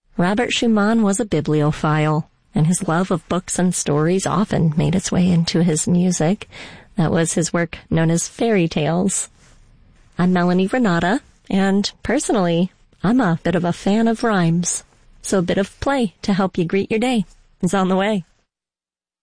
Robert Schumann was a bibliophile, and his love of books and stories often made its way into his music. That was his work known as fairy tales. I'm Melanie Renata, and personally, I'm a bit of a fan of rhymes. So a bit of play to help you greet your day is on the way.